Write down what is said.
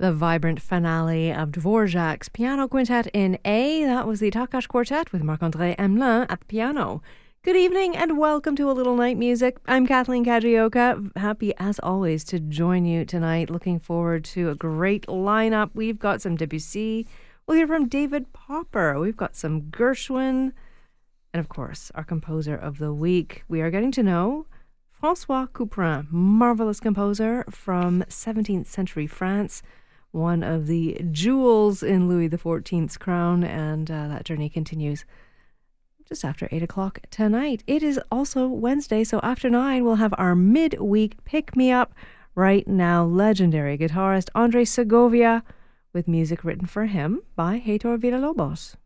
The vibrant finale of Dvorak's Piano Quintet in A. That was the Takash Quartet with Marc-André Hamelin at the piano. Good evening and welcome to A Little Night Music. I'm Kathleen Kajioka. Happy as always to join you tonight. Looking forward to a great lineup. We've got some Debussy. We'll hear from David Popper. We've got some Gershwin. And of course, our composer of the week. We are getting to know François Couperin, marvelous composer from 17th century France. One of the jewels in Louis XIV's crown. And that journey continues just after 8 o'clock tonight. It is also Wednesday, so after 9 we'll have our midweek pick-me-up. Right now, legendary guitarist Andres Segovia with music written for him by Heitor Villa-Lobos.